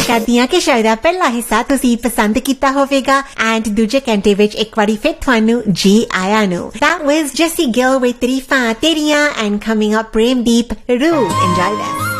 करदी हां कि शायद पहला हिस्सा तुसी पसंद कीता होवेगा एंड दूजे घंटे विच एक बारी फिर तुहानू जी आया नू. That was Jessie Gill with Tarifa Teriyan and coming up Premdeep Roo. Enjoy this.